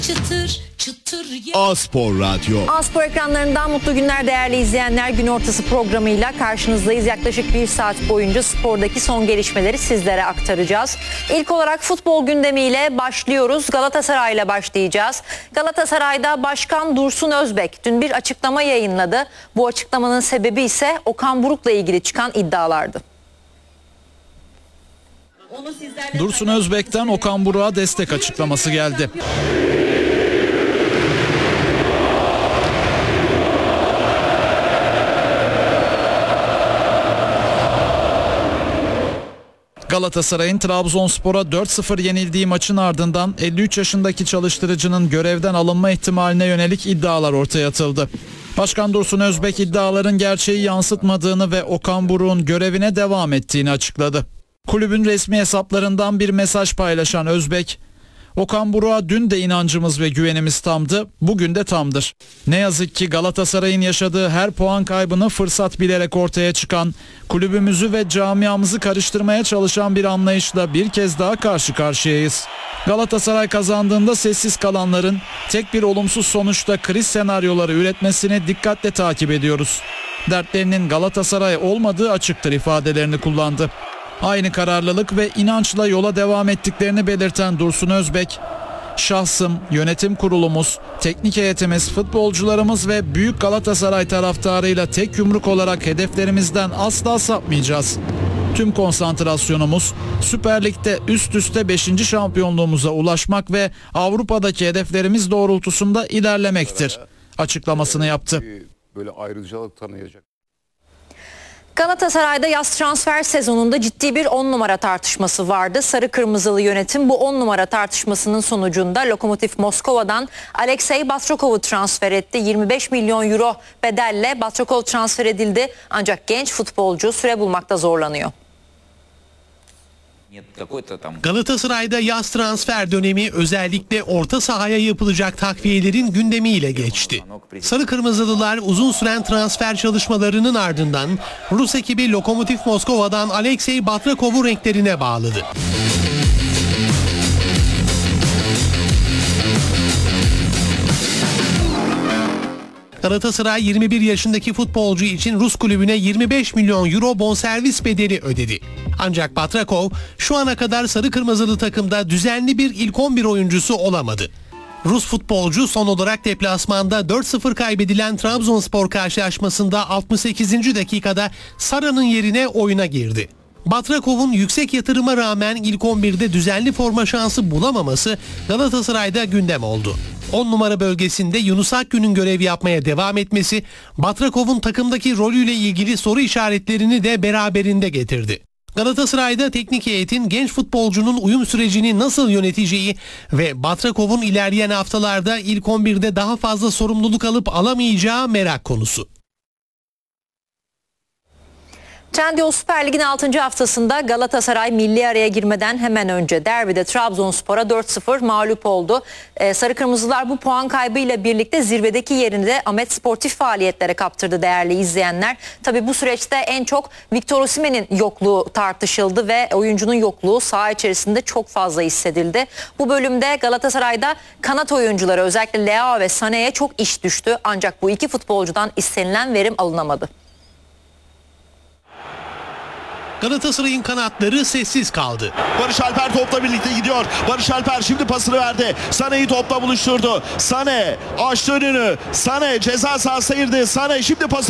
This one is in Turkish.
Çıtır çıtır A-Spor Radyo. A-Spor ekranlarından mutlu günler değerli izleyenler. Gün ortası programıyla karşınızdayız. Yaklaşık bir saat boyunca spordaki son gelişmeleri sizlere aktaracağız. İlk olarak futbol gündemiyle başlıyoruz. Galatasaray ile başlayacağız. Galatasaray'da Başkan Dursun Özbek dün bir açıklama yayınladı. Bu açıklamanın sebebi ise Okan Buruk'la ilgili çıkan iddialardı. Dursun Özbek'ten Okan Buruk'a destek açıklaması geldi. Galatasaray'ın Trabzonspor'a 4-0 yenildiği maçın ardından 53 yaşındaki çalıştırıcının görevden alınma ihtimaline yönelik iddialar ortaya atıldı. Başkan Dursun Özbek iddiaların gerçeği yansıtmadığını ve Okan Buruk'un görevine devam ettiğini açıkladı. Kulübün resmi hesaplarından bir mesaj paylaşan Özbek, Okan Buruk'a dün de inancımız ve güvenimiz tamdı, bugün de tamdır. Ne yazık ki Galatasaray'ın yaşadığı her puan kaybını fırsat bilerek ortaya çıkan, kulübümüzü ve camiamızı karıştırmaya çalışan bir anlayışla bir kez daha karşı karşıyayız. Galatasaray kazandığında sessiz kalanların tek bir olumsuz sonuçta kriz senaryoları üretmesini dikkatle takip ediyoruz. Dertlerinin Galatasaray olmadığı açıktır ifadelerini kullandı. Aynı kararlılık ve inançla yola devam ettiklerini belirten Dursun Özbek, şahsım, yönetim kurulumuz, teknik heyetimiz, futbolcularımız ve büyük Galatasaray taraftarıyla tek yumruk olarak hedeflerimizden asla sapmayacağız. Tüm konsantrasyonumuz Süper Lig'de üst üste 5. şampiyonluğumuza ulaşmak ve Avrupa'daki hedeflerimiz doğrultusunda ilerlemektir açıklamasını yaptı. Böyle ayrıcalık tanıyacak. Galatasaray'da yaz transfer sezonunda ciddi bir 10 numara tartışması vardı. Sarı Kırmızılı yönetim bu 10 numara tartışmasının sonucunda Lokomotiv Moskova'dan Alexey Batrakov'u transfer etti. 25 milyon euro bedelle Batrakov transfer edildi. Ancak genç futbolcu süre bulmakta zorlanıyor. Galatasaray'da yaz transfer dönemi özellikle orta sahaya yapılacak takviyelerin gündemiyle geçti. Sarı Kırmızılılar uzun süren transfer çalışmalarının ardından Rus ekibi Lokomotiv Moskova'dan Alexey Batrakov'u renklerine bağladı. Galatasaray 21 yaşındaki futbolcu için Rus kulübüne 25 milyon euro bonservis bedeli ödedi. Ancak Batrakov şu ana kadar sarı kırmızılı takımda düzenli bir ilk 11 oyuncusu olamadı. Rus futbolcu son olarak deplasmanda 4-0 kaybedilen Trabzonspor karşılaşmasında 68. dakikada Sara'nın yerine oyuna girdi. Batrakov'un yüksek yatırıma rağmen ilk 11'de düzenli forma şansı bulamaması Galatasaray'da gündem oldu. 10 numara bölgesinde Yunus Akgün'ün görev yapmaya devam etmesi Batrakov'un takımdaki rolüyle ilgili soru işaretlerini de beraberinde getirdi. Galatasaray'da teknik heyetin genç futbolcunun uyum sürecini nasıl yöneteceği ve Batrakov'un ilerleyen haftalarda ilk 11'de daha fazla sorumluluk alıp alamayacağı merak konusu. Trendyol Süper Lig'in 6. haftasında Galatasaray milli araya girmeden hemen önce derbide Trabzonspor'a 4-0 mağlup oldu. Sarı Kırmızılar bu puan kaybıyla birlikte zirvedeki yerini de Ahmet sportif faaliyetlere kaptırdı değerli izleyenler. Tabii bu süreçte en çok Victor Osimhen'in yokluğu tartışıldı ve oyuncunun yokluğu saha içerisinde çok fazla hissedildi. Bu bölümde Galatasaray'da kanat oyuncuları özellikle Leao ve Sané'ye çok iş düştü ancak bu iki futbolcudan istenilen verim alınamadı. Galatasaray'ın kanatları sessiz kaldı. Barış Alper topla birlikte gidiyor. Barış Alper şimdi pasını verdi. Sané'yi topla buluşturdu. Sané açtı önünü. Sané ceza sahasına girdi. Sané şimdi pası